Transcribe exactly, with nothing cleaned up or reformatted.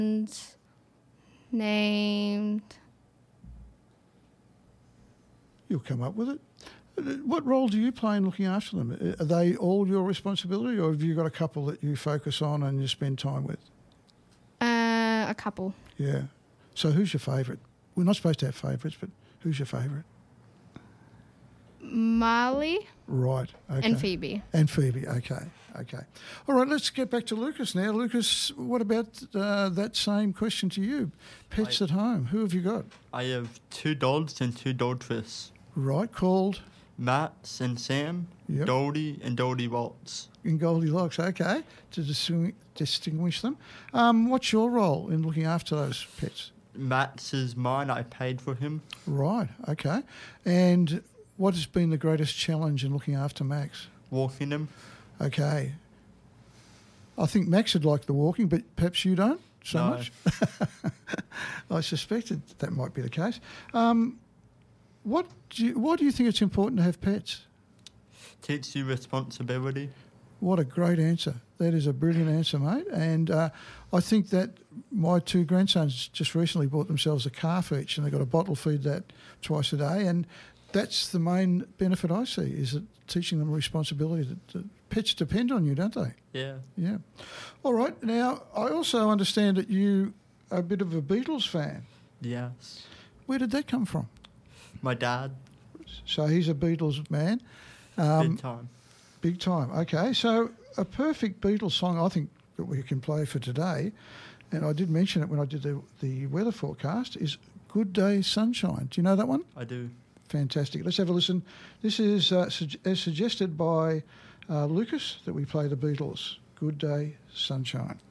And named... You'll come up with it. What role do you play in looking after them? Are they all your responsibility, or have you got a couple that you focus on and you spend time with? Uh, a couple. Yeah. So who's your favourite? We're not supposed to have favourites, but who's your favourite? Marley. Right. Okay. And Phoebe. And Phoebe. Okay. Okay. All right. Let's get back to Lucas now. Lucas, what about uh, that same question to you? Pets I, at home. Who have you got? I have two dogs and two dogfish. Right. Called Max and Sam, yep. Goldie and Goldie Waltz. In Goldilocks. Okay. To dis- distinguish them. Um, what's your role in looking after those pets? Max is mine. I paid for him. Right. Okay. And what has been the greatest challenge in looking after Max? Walking him. Okay. I think Max would like the walking, but perhaps you don't so no. much. I suspected that might be the case. Um, what do you, why do you think it's important to have pets? Teach you responsibility. What a great answer. That is a brilliant answer, mate. And uh, I think that my two grandsons just recently bought themselves a calf each, and they've got a bottle feed that twice a day. And that's the main benefit I see, is that teaching them responsibility. That, that pets depend on you, don't they? Yeah. Yeah. All right. Now, I also understand that you are a bit of a Beatles fan. Yes. Where did that come from? My dad. So he's a Beatles man. Um, Big time. Big time. Okay. So a perfect Beatles song, I think, that we can play for today, and I did mention it when I did the, the weather forecast, is Good Day Sunshine. Do you know that one? I do. Fantastic. Let's have a listen. This is, uh, su- as suggested by uh, Lucas, that we play the Beatles. Good Day Sunshine.